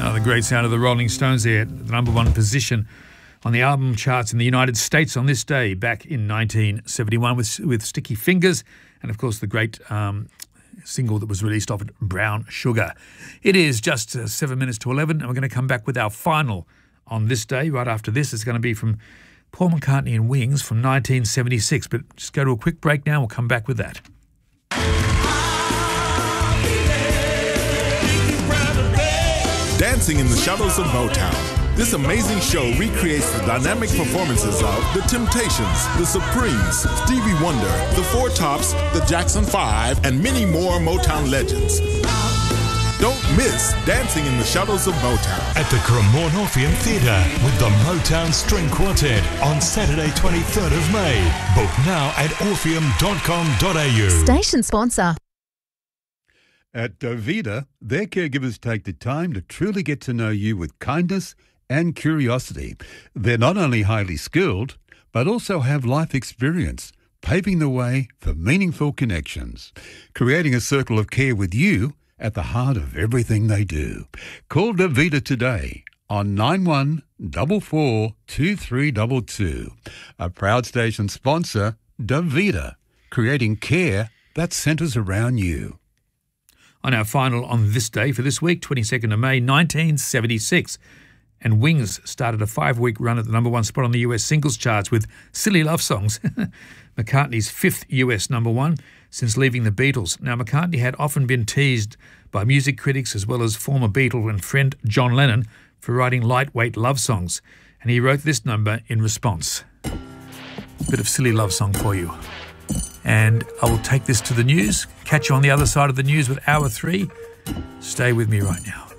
The great sound of the Rolling Stones there, the number one position on the album charts in the United States on this day back in 1971 with Sticky Fingers, and of course the great single that was released off it, Brown Sugar. It is just 7 minutes to 11, and we're going to come back with our final on this day. Right after this, it's going to be from Paul McCartney and Wings from 1976. But just go to a quick break now, we'll come back with that. Dancing in the Shadows of Motown. This amazing show recreates the dynamic performances of The Temptations, The Supremes, Stevie Wonder, The Four Tops, The Jackson 5, and many more Motown legends. Don't miss Dancing in the Shadows of Motown at the Cremorne Orpheum Theatre with the Motown String Quartet on Saturday 23rd of May. Book now at orpheum.com.au. Station sponsor. At Davida, their caregivers take the time to truly get to know you with kindness and curiosity. They're not only highly skilled, but also have life experience, paving the way for meaningful connections, creating a circle of care with you at the heart of everything they do. Call Davida today on 91442322. A proud station sponsor, Davida, creating care that centres around you. On our final on this day for this week, 22nd of May, 1976. And Wings started a 5-week run at the number one spot on the US singles charts with Silly Love Songs, McCartney's 5th US number one since leaving the Beatles. Now, McCartney had often been teased by music critics as well as former Beatle and friend John Lennon for writing lightweight love songs. And he wrote this number in response. A bit of Silly Love Song for you. And I will take this to the news. Catch you on the other side of the news with Hour 3. Stay with me right now.